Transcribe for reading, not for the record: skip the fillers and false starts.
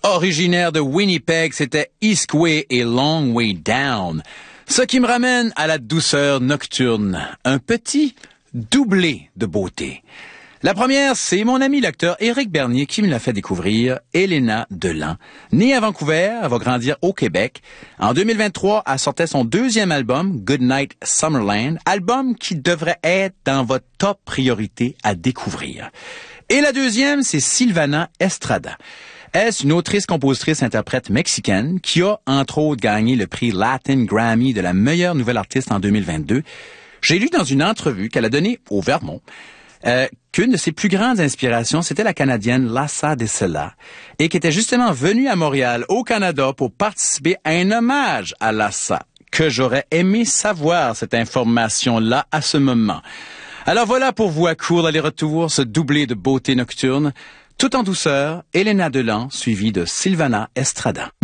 Originaire de Winnipeg, c'était Eastway et Long Way Down. Ce qui me ramène à la douceur nocturne. Un petit doublé de beauté. La première, c'est mon ami l'acteur Éric Bernier qui me l'a fait découvrir, Elena Delan. Née à Vancouver, elle va grandir au Québec. En 2023, elle sortait son deuxième album, Goodnight Summerland, album qui devrait être dans votre top priorité à découvrir. Et la deuxième, c'est Sylvana Estrada. Est-ce une autrice, compositrice, interprète mexicaine qui a, entre autres, gagné le prix Latin Grammy de la meilleure nouvelle artiste en 2022. J'ai lu dans une entrevue qu'elle a donnée au Vermont qu'une de ses plus grandes inspirations, c'était la Canadienne Lassa de Sela, et qui était justement venue à Montréal, au Canada, pour participer à un hommage à Lassa, que j'aurais aimé savoir cette information-là à ce moment. Alors voilà pour vous à court aller-retour, ce doublé de beauté nocturne, tout en douceur, Elena Delan, suivie de Sylvana Estrada.